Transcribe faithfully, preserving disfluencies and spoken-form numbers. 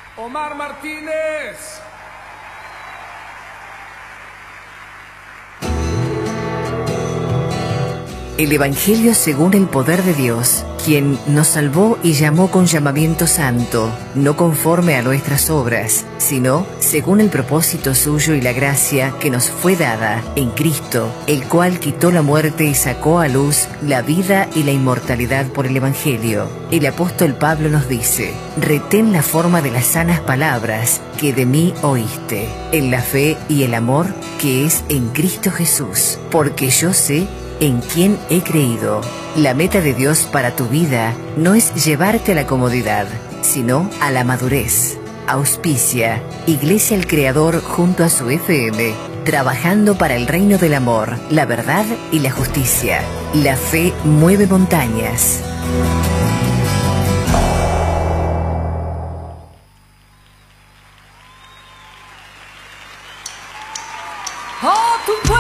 Omar Martínez. El Evangelio según el poder de Dios, quien nos salvó y llamó con llamamiento santo, no conforme a nuestras obras, sino según el propósito suyo y la gracia que nos fue dada en Cristo, el cual quitó la muerte y sacó a luz la vida y la inmortalidad por el Evangelio. El apóstol Pablo nos dice: retén la forma de las sanas palabras que de mí oíste, en la fe y el amor que es en Cristo Jesús, porque yo sé en quién he creído. La meta de Dios para tu vida no es llevarte a la comodidad, sino a la madurez. Auspicia Iglesia El Creador junto a su F M, trabajando para el reino del amor, la verdad y la justicia. La fe mueve montañas. ¡A tu pueblo!